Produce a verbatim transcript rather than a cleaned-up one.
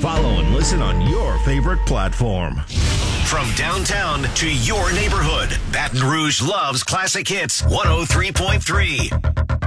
Follow and listen on your favorite platform. From downtown to your neighborhood, Baton Rouge loves classic hits one oh three point three.